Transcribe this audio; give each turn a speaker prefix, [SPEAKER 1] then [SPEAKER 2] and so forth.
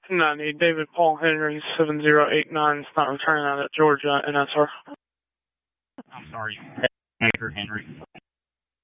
[SPEAKER 1] 90, David Paul Henry, 7089, is not returning out at Georgia, NSR.
[SPEAKER 2] I'm sorry, David Henry.